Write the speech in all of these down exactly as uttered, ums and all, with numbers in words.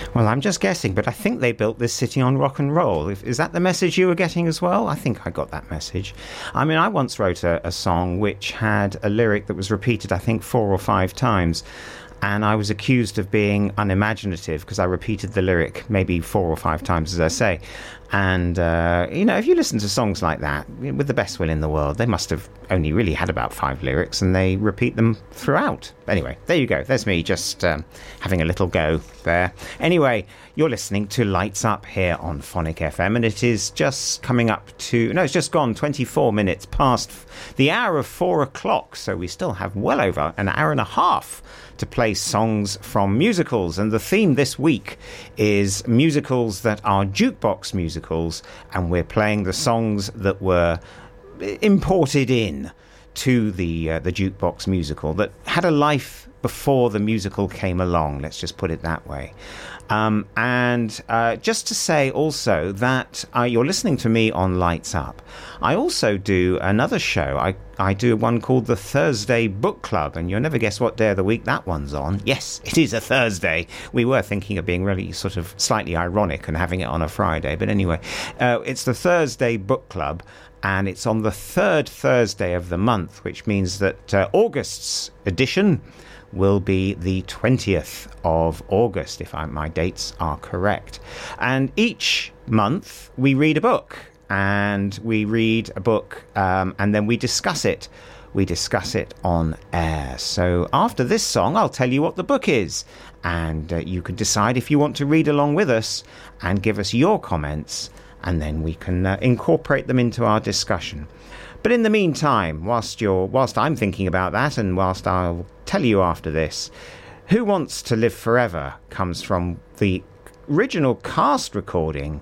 Well, I'm just guessing, but I think they built this city on rock and roll. If, is that the message you were getting as well? I think I got that message. I mean, I once wrote a, a song which had a lyric that was repeated, I think, four or five times. And I was accused of being unimaginative because I repeated the lyric maybe four or five times, as I say. And, uh, you know, if you listen to songs like that, with the best will in the world, they must have only really had about five lyrics and they repeat them throughout. Anyway, there you go. There's me just um, having a little go there. Anyway, you're listening to Lights Up here on Phonic F M, and it is just coming up to, no, it's just gone twenty-four minutes past the hour of four o'clock. So we still have well over an hour and a half to play songs from musicals, and the theme this week is musicals that are jukebox musicals, and we're playing the songs that were imported in to the uh, the jukebox musical that had a life before the musical came along, let's just put it that way. Um, and uh, just to say also that uh, you're listening to me on Lights Up. I also do another show. I, I do one called the Thursday Book Club, and you'll never guess what day of the week that one's on. Yes, it is a Thursday. We were thinking of being really sort of slightly ironic and having it on a Friday. But anyway, uh, it's the Thursday Book Club, and it's on the third Thursday of the month, which means that uh, August's edition will be the twentieth of August, if I, my dates are correct. And each month we read a book, and we read a book um, and then we discuss it. We discuss it on air. So after this song, I'll tell you what the book is, and uh, you can decide if you want to read along with us and give us your comments, and then we can uh, incorporate them into our discussion. But in the meantime, whilst you're, whilst I'm thinking about that, and whilst I'll tell you after this, Who Wants to Live Forever comes from the original cast recording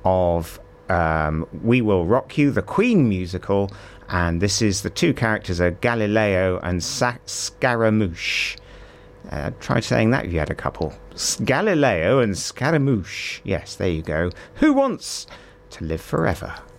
of um, We Will Rock You, the Queen musical, and this is the two characters are Galileo and Sa- Scaramouche. Uh, try saying that if you had a couple. Galileo and Scaramouche. Yes, there you go. Who Wants to Live Forever?